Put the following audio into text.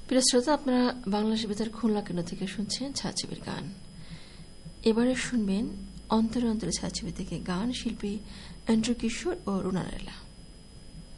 প্রিয় শ্রোতা, আপনারা বাংলাদেশ বেতার খুলনা কেন্দ্র থেকে শুনছেন ছায়াছবির গান। এবারে শুনবেন অন্তরে অন্তরে ছায়াছবি থেকে গান, শিল্পী অ্যান্ড্রু কিশোর ও রুনা লায়লা।